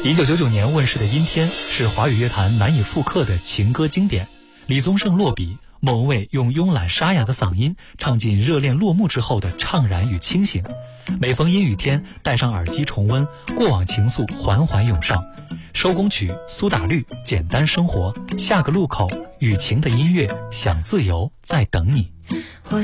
1999年问世的《阴天》是华语乐坛难以复刻的情歌经典，李宗盛落笔，莫文蔚用慵懒沙哑的嗓音唱进热恋落幕之后的怅然与清醒。每逢阴雨天，戴上耳机重温，过往情愫缓缓涌上。收工曲苏打绿，简单生活，下个路口，雨晴的音乐，想自由，在等你。